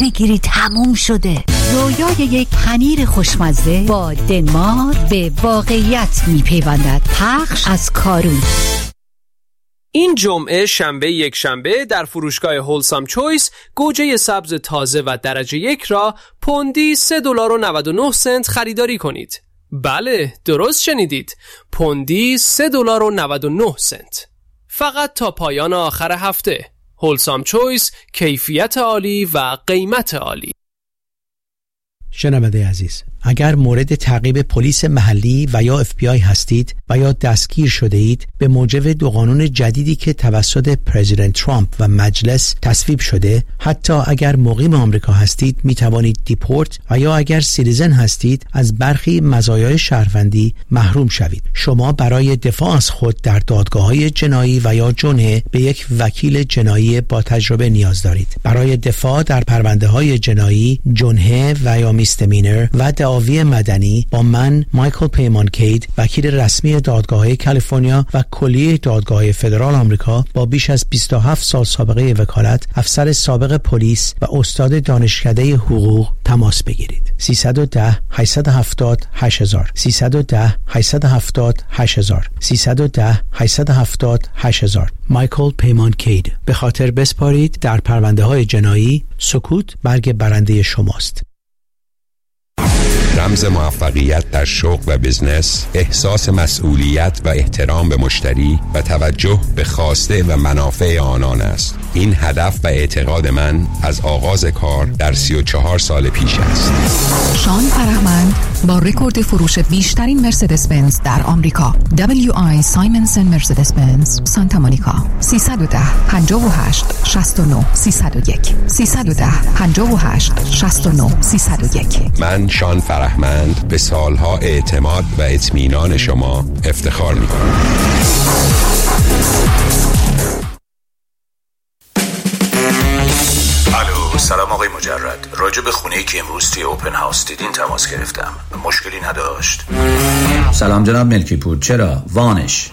بگیری تموم شده. رویای یک پنیر خوشمزه با دنمارک به واقعیت میپیوندد. پخش از کارون. این جمعه شنبه یک شنبه در فروشگاه هولسام چویس گوجه سبز تازه و درجه 1 را پوندی $3.99 خریداری کنید. بله، درست شنیدید. پوندی $3.99. فقط تا پایان آخر هفته. هولسام چویس، کیفیت عالی و قیمت عالی. شنونده عزیز، اگر مورد تعقیب پلیس محلی و یا FBI هستید و یا دستگیر شده اید به موجب دو قانون جدیدی که توسط پرزیدنت ترامپ و مجلس تصویب شده، حتی اگر مقیم آمریکا هستید می توانید دیپورت و یا اگر سیتیزن هستید از برخی مزایای شهروندی محروم شوید. شما برای دفاع از خود در دادگاه‌های جنایی و یا جنحه به یک وکیل جنایی با تجربه نیاز دارید. برای دفاع در پرونده‌های جنایی، جنحه و یا میستمینر و دعاوی مدنی با من مایکل پیمانکید، وکیل رسمی دادگاه‌های کالیفرنیا و کلیه دادگاه‌های فدرال آمریکا با بیش از 27 سال سابقه وکالت، افسر سابق پلیس و استاد دانشکده حقوق تماس بگیرید. 310-870-8000 310-870-8000 310-870-8000 مایکل پیمانکید. به خاطر بسپارید در پرونده‌های جنایی، سکوت برگ برنده شماست. رمز موفقیت در شغل و بزنس، احساس مسئولیت و احترام به مشتری و توجه به خواسته و منافع آنان است. این هدف و اعتقاد من از آغاز کار در 34 سال پیش است. شان فرهمند با رکورد فروش بیشترین مرسدس بنز در آمریکا، WI سایمنسن مرسدس بنز سانتا مونیکا. 310-58-69-301 310-58-69-301. من شان فرهمند به سالها اعتماد و اطمینان شما افتخار می‌کنم. الو، سلام آقای مجرد. راجع به خونه‌ای که امروز توی اوپن هاوس دیدین تماس گرفتم. مشکلی نداشت؟ سلام جناب ملکی پور. چرا؟ وامش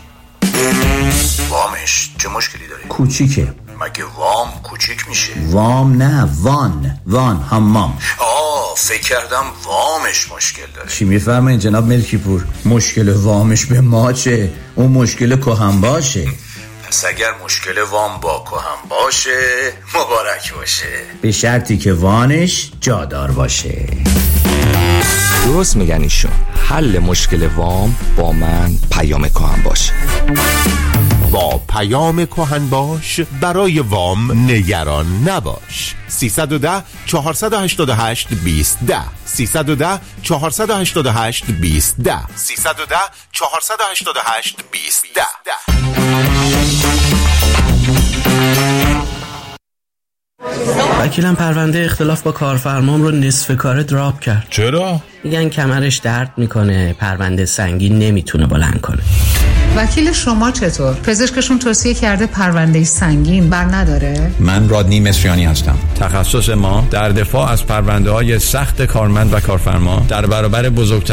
چه مشکلی داره؟ کوچیکه. مگه وام کوچیک میشه؟ وام نه، وان حمام. فکر کردم وامش مشکل داره. چی میفرمایید جناب ملکی پور؟ مشکل وامش به ما چه؟ اون مشکل کهن باشه. پس اگر مشکل وام با کهن باشه مبارک باشه، به شرطی که وانش جادار باشه. درست میگن ایشون. حل مشکل وام با من پیام کهن باشه. با پیام کهن باش برای وام نگران نباش. 310-488-2010 310-488-2010 310-488-2010. وکیلم پرونده اختلاف با کارفرمام رو نصف کاره دراپ کرد. چرا؟ میگن کمرش درد میکنه، پرونده سنگین نمیتونه بلند کنه. وکیل شما چطور؟ پزشکشون توصیه کرده پرونده سنگین بر نداره؟ من رادنی مصریانی هستم. تخصص ما در دفاع از پرونده‌های سخت کارمند و کارفرما در برابر بزرگترین